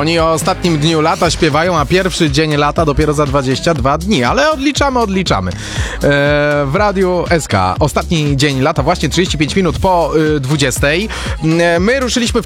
Oni o ostatnim dniu lata śpiewają, a pierwszy dzień lata dopiero za 22 dni, ale odliczamy. W Radiu SK ostatni dzień lata, właśnie 35 minut po 20. My ruszyliśmy w